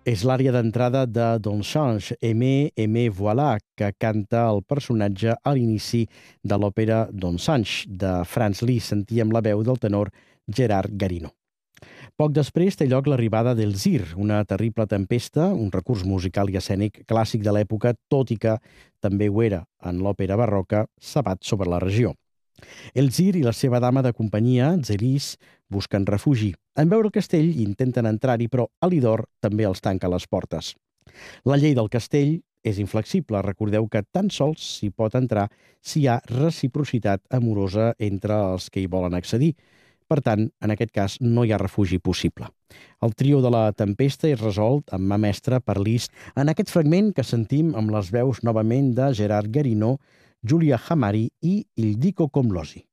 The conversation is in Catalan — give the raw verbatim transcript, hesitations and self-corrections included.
És l'àrea d'entrada de Don Change, Aimé, Aimé, voilà, que canta el personatge a l'inici de l'òpera Don Change, de Franz Liszt. Sentíem la veu del tenor Gerard Garino. Poc després té lloc l'arribada del Zir, una terrible tempesta, un recurs musical i escènic clàssic de l'època, tot i que també ho era en l'òpera barroca, s'abat sobre la regió. El Zir i la seva dama de companyia, Zélis, busquen refugi. En veure el castell intenten entrar-hi, però Alidor també els tanca les portes. La llei del castell és inflexible. Recordeu que tan sols s'hi pot entrar si hi ha reciprocitat amorosa entre els que hi volen accedir. Per tant, en aquest cas, no hi ha refugi possible. El trio de la tempesta és resolt amb mà mestra per Liszt en aquest fragment que sentim amb les veus novament de Gerard Garino, Giulia Hamari i Il Dico Comlosi.